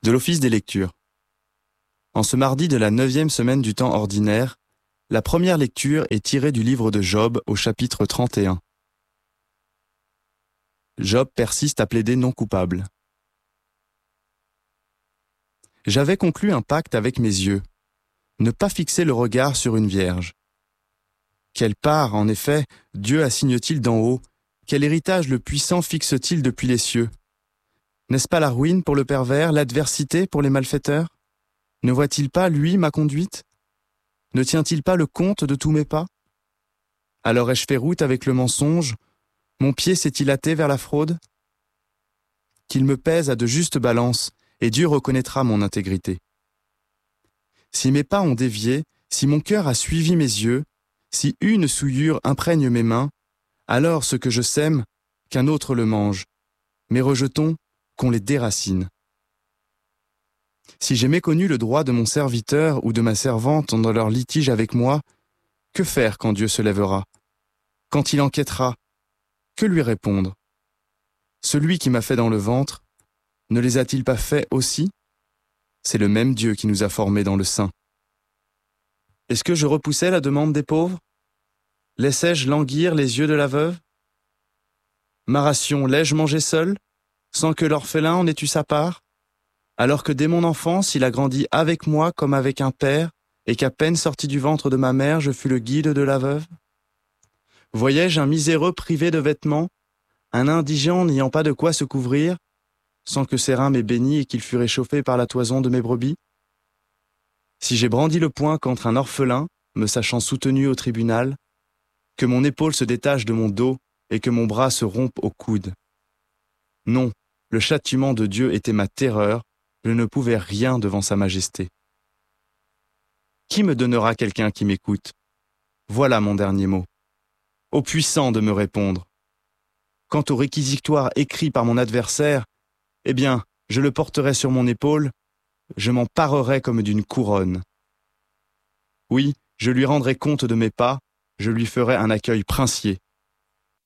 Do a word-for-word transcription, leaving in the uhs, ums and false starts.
De l'Office des lectures. En ce mardi de la neuvième semaine du temps ordinaire, la première lecture est tirée du livre de Job au chapitre trente et un. Job persiste à plaider non coupable. J'avais conclu un pacte avec mes yeux, ne pas fixer le regard sur une vierge. Quelle part, en effet, Dieu assigne-t-il d'en haut? Quel héritage le puissant fixe-t-il depuis les cieux? N'est-ce pas la ruine pour le pervers, l'adversité pour les malfaiteurs? Ne voit-il pas, lui, ma conduite? Ne tient-il pas le compte de tous mes pas? Alors ai-je fait route avec le mensonge? Mon pied s'est-il hâté vers la fraude? Qu'il me pèse à de justes balances, et Dieu reconnaîtra mon intégrité. Si mes pas ont dévié, si mon cœur a suivi mes yeux, si une souillure imprègne mes mains, alors ce que je sème, qu'un autre le mange. Mes rejetons, qu'on les déracine. Si j'ai méconnu le droit de mon serviteur ou de ma servante dans leur litige avec moi, que faire quand Dieu se lèvera? Quand il enquêtera, que lui répondre? Celui qui m'a fait dans le ventre, ne les a-t-il pas faits aussi? C'est le même Dieu qui nous a formés dans le sein. Est-ce que je repoussais la demande des pauvres? Laissais-je languir les yeux de la veuve? Ma ration l'ai-je mangée seule, sans que l'orphelin en ait eu sa part? Alors que dès mon enfance, il a grandi avec moi comme avec un père, et qu'à peine sorti du ventre de ma mère, je fus le guide de la veuve? Voyais-je un miséreux privé de vêtements, un indigent n'ayant pas de quoi se couvrir, sans que ses reins m'aient béni et qu'il fût réchauffé par la toison de mes brebis? Si j'ai brandi le poing contre un orphelin, me sachant soutenu au tribunal, que mon épaule se détache de mon dos et que mon bras se rompe au coude. Non, le châtiment de Dieu était ma terreur, je ne pouvais rien devant sa majesté. Qui me donnera quelqu'un qui m'écoute? Voilà mon dernier mot. Au puissant de me répondre. Quant au réquisitoire écrit par mon adversaire, eh bien, je le porterai sur mon épaule, je m'en parerai comme d'une couronne. Oui, je lui rendrai compte de mes pas, je lui ferai un accueil princier.